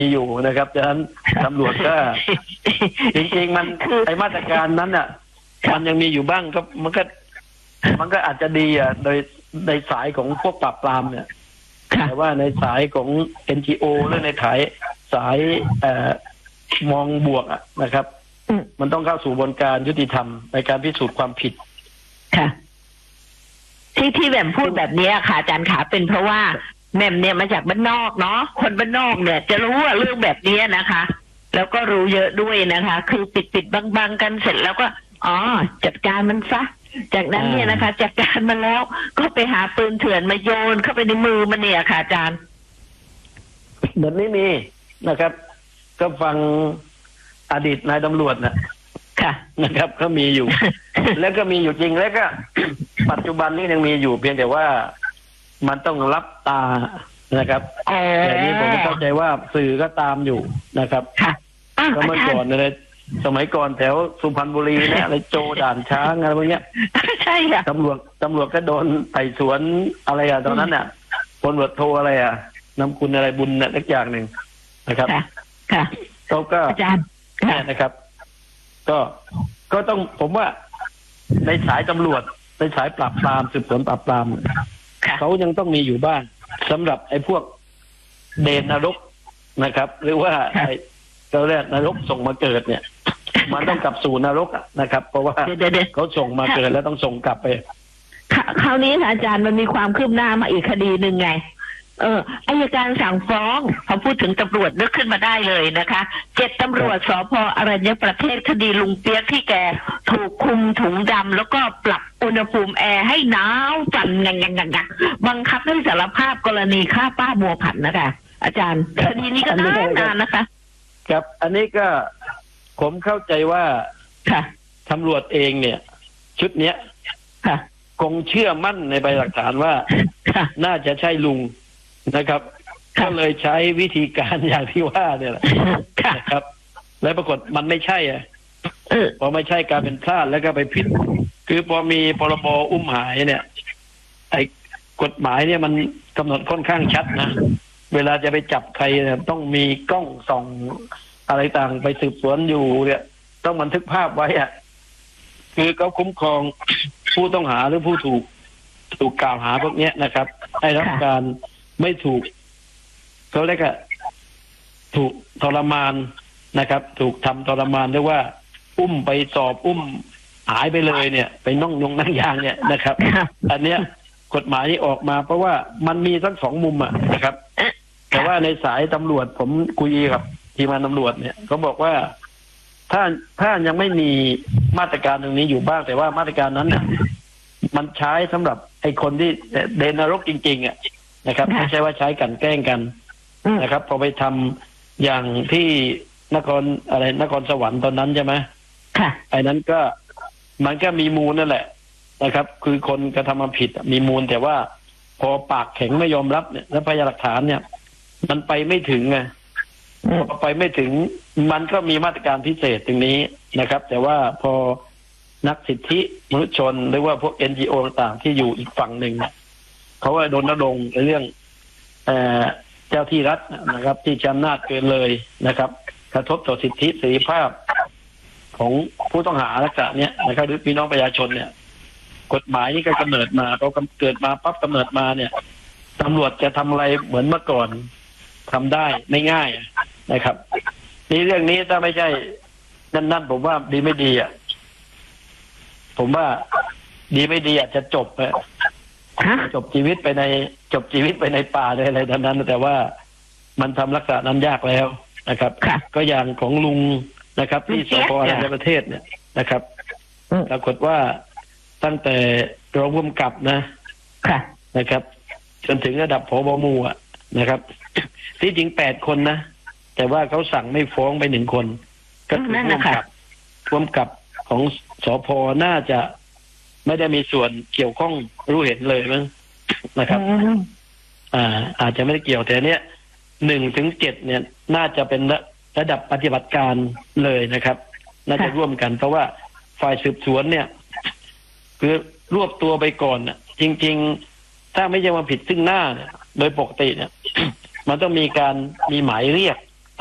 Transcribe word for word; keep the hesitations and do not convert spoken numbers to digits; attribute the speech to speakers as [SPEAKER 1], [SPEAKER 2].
[SPEAKER 1] อยู่นะครับดังนั้นตำรวจก็จริงๆมันไอมาตรการนั้นอ่ะมันยังมีอยู่บ้างก็มันก็มันก็อาจจะดีอ่ะโดยในสายของพวกปราบปรามเนี่ยแต่ว่าในสายของ เอ็น จี โอ หรือในสายสายเอ่อมองบวกอ่ะนะครับมันต้องเข้าสู่กระบวนการยุติธรรมในการพิสูจน์ความผิด
[SPEAKER 2] ค่ะที่ที่แหม่มพูดแบบนี้ค่ะอาจารย์ขาเป็นเพราะว่าแหม่มเนี่ยมาจากบ้านนอกเนาะคนบ้านนอกเนี่ยจะรู้ว่าเรื่องแบบนี้นะคะแล้วก็รู้เยอะด้วยนะคะคือปิดปิดบังบังกันเสร็จแล้วก็อ๋อจัดการมันซะจากนั้นเนี่ยนะคะจัดการมันแล้วก็ไปหาปืนเถื่อนมาโยนเข้าไปในมือมันเนี่ยค่ะอาจารย์
[SPEAKER 1] แบบนี้มีนะครับก็ฟังอดีตนายตำรวจนะ
[SPEAKER 2] ค่ะ
[SPEAKER 1] นะครับก็มีอยู่ แล้วก็มีอยู่จริงแล้วก็ปัจจุบันนี้ยังมีอยู่เพียงแต่ว่ามันต้องรับตานะครับอย่างนี้ผมเข้าใจว่าสื่อก็ตามอยู่นะครับก็เมื่อก่อนเลยสมัยก่อนแถวสุพรรณบุรีนะอะไรโจด่านช้างอะไรพวกเนี้ย
[SPEAKER 2] ใช่ค่ะ
[SPEAKER 1] ตำรวจตำรวจก็โดนไต่สวนอะไรอ่ะตอนนั้นน่ะพลตำรวจโทอะไรอ่ะนำคุณอะไรบุญน่ะสักอย่างหนึ่งนะครับ
[SPEAKER 2] ค่ะ
[SPEAKER 1] เขาก็
[SPEAKER 2] อาจารย์
[SPEAKER 1] นะครับ ก็ก็ต้องผมว่าในสายตำรวจในสายปราบปรามสืบสวนปราบปรามเขายังต้องมีอยู่บ้างสำหรับไอ้พวกเดนนรกนะครับหรือว่าไอ้เราเรียกนรกส่งมาเกิดเนี่ยมันต้องกลับสู่นรกนะครับเพราะว่าเขาส่งมาเกิดแล้วต้องส่งกลับไป
[SPEAKER 2] คราวนี้อาจารย์มันมีความคืบหน้ามาอีกคดีหนึ่งไงเอออัยการสั่งฟ้องพอพูดถึงตำรวจนึกขึ้นมาได้เลยนะคะเจ็ดตำรวจสภ.อรัญญประเทศคดีลุงเปียกที่แกถูกคุมถุงดำแล้วก็ปรับอุณหภูมิแอร์ให้หนาวสั่นงังงังงังงังบังคับให้สารภาพกรณีฆ่าป้าบัวผันนะคะอาจารย์คดีนี้ก็นานนานนะคะ
[SPEAKER 1] ครับอันนี้ก็ผมเข้าใจว่า
[SPEAKER 2] ค่ะ
[SPEAKER 1] ตำรวจเองเนี่ยชุดเนี้ย
[SPEAKER 2] ค่ะ
[SPEAKER 1] คงเชื่อมั่นในใบหลักฐานว่าน่าจะใช่ลุงนะครับก็เลยใช้วิธีการอย่างที่ว่าเนี่ยแหละนะครับแล้วปรากฏมันไม่ใช่อ่ะพอไม่ใช่การเป็นพลาดแล้วก็ไปผิดคือพอมีพรบอุ้มหายเนี่ยไอ้กฎหมายเนี่ยมันกำหนดค่อนข้างชัดนะเวลาจะไปจับใครเนี่ยต้องมีกล้องส่องอะไรต่างไปสืบสวนอยู่เนี่ยต้องบันทึกภาพไว้อ่ะคือเขาคุ้มครองผู้ต้องหาหรือผู้ถูกถูกกล่าวหาพวกนี้นะครับให้รับการไม่ถูกเขาเรียกว่าถูกทรมานนะครับ ถูกทำทรมานเรียกว่าอุ้มไปสอบอุ้มหายไปเลยเนี่ยไปน่องยงนั่งยางเนี่ยนะครับอันเนี้ยกฎหมายนี้ออกมาเพราะว่ามันมีทั้งสองมุมอ่ะนะครับแต่ว่าในสายตำรวจผมคุยกับทีมงานตำรวจเนี่ยเขาบอกว่าถ้าถ้ายังไม่มีมาตรการตรงนี้อยู่บ้างแต่ว่ามาตรการนั้นเนี่ยมันใช้สำหรับไอ้คนที่เดนนรกจริงๆอ่ะนะครับไม่ใช่ว่าใช้กันแกล้งกันนะครับพอไปทำอย่างที่นครอะไรนครสวรรค์ตอนนั้นใช่ไหม
[SPEAKER 2] ค่ะ
[SPEAKER 1] ไอ้นั้นก็มันก็มีมูลนั่นแหละนะครับคือคนกระทำความผิดมีมูลแต่ว่าพอปากแข็งไม่ยอมรับเนี่ยแล้วพยานหลักฐานเนี่ยมันไปไม่ถึงไงพอไปไม่ถึงมันก็มีมาตรการพิเศษตรงนี้นะครับ แต่ว่าพอนักสิทธิมนุษยชนหรือว่าพวก เอ็น จี โอ ต่างๆที่อยู่อีกฝั่งหนึ่งเขาก็โดนระดมในเรื่องเอ่อเจ้าที่รัฐนะครับที่ใช้อำนาจเกินเลยนะครับกระทบต่อสิทธิเสรีภาพของผู้ต้องหาลักษณะเนี้ยนะครับหรือพี่น้องประชาชนเนี่ยกฎหมายนี้ก็กำเนิดมาพอเกิดมาปั๊บกำเนิดมาเนี่ยตำรวจจะทำอะไรเหมือนเมื่อก่อนทำได้ไม่ง่ายนะครับนี่เรื่องนี้ถ้าไม่ใช่นั่นๆผมว่าดีไม่ดีอ่ะผมว่าดีไม่ดีอาจจะจบอะจบชีวิตไปในจบชีวิตไปในป่าเลยอะไรดังนั้นแต่ว่ามันทำลักษณะนั้นยากแล้วนะครับก็อย่างของลุงนะครับที่สพ.ในประเทศเนี่ยนะครับปรากฏว่าตั้งแต่รองผู้กำกับนะนะครับจนถึงระดับผบ.หมู่อ่ะนะครับที่จริงแปดคนนะแต่ว่าเขาสั่งไม่ฟ้องไปหนึ่งคนก็คือผู้กำกับผู้กำกับของสพ.น่าจะไม่ได้มีส่วนเกี่ยวข้องรู้เห็นเลยมั้งนะครับอ่าอาจจะไม่ได้เกี่ยวแต่เนี้ยหนึ่งถึงเจ็ดเนี่ยน่าจะเป็นระดับปฏิบัติการเลยนะครับน่าจะร่วมกันเพราะว่าฝ่ายสืบสวนเนี่ยคือรวบตัวไปก่อนน่ะจริงๆถ้าไม่ใช่มาผิดซึ่งหน้าเนี่ยโดยปกติเนี่ยมันต้องมีการมีหมายเรียก